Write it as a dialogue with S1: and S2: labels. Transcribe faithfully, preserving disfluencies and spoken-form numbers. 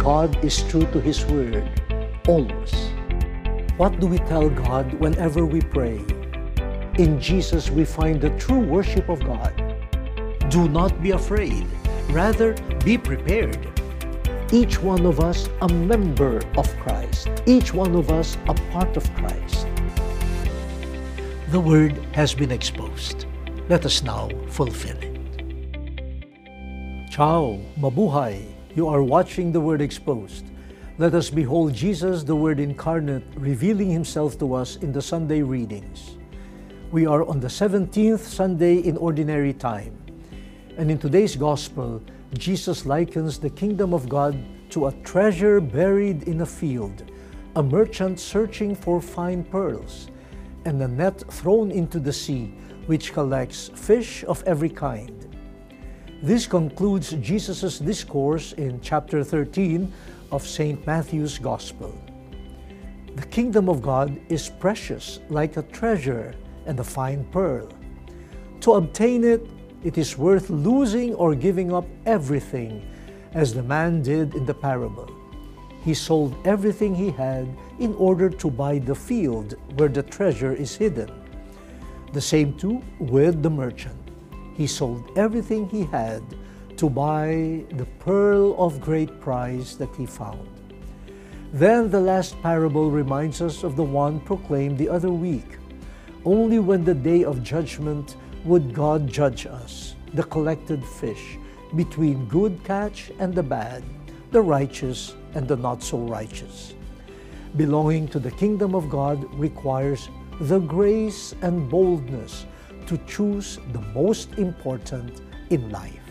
S1: God is true to His word, always. What do we tell God whenever we pray? In Jesus we find the true worship of God. Do not be afraid, rather be prepared. Each one of us a member of Christ, each one of us a part of Christ. The word has been exposed. Let us now fulfill it. Ciao, mabuhay! You are watching The Word Exposed. Let us behold Jesus, the Word incarnate, revealing Himself to us in the Sunday readings. We are on the seventeenth Sunday in Ordinary Time. And in today's Gospel, Jesus likens the kingdom of God to a treasure buried in a field, a merchant searching for fine pearls, and a net thrown into the sea, which collects fish of every kind. This concludes Jesus' discourse in chapter thirteen of Saint Matthew's Gospel. The kingdom of God is precious, like a treasure and a fine pearl. To obtain it, it is worth losing or giving up everything, as the man did in the parable. He sold everything he had in order to buy the field where the treasure is hidden. The same too with the merchant. He sold everything he had to buy the pearl of great price that he found. Then the last parable reminds us of the one proclaimed the other week. Only when the day of judgment would God judge us, the collected fish, between good catch and the bad, the righteous and the not so righteous. Belonging to the kingdom of God requires the grace and boldness to choose the most important in life.